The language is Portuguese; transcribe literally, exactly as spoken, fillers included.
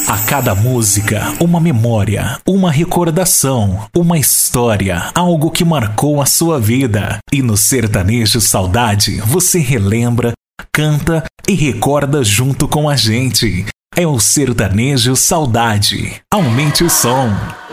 A cada música, uma memória, uma recordação, uma história, algo que marcou a sua vida. E no Sertanejo Saudade, você relembra, canta e recorda junto com a gente. É o Sertanejo Saudade. Aumente o som.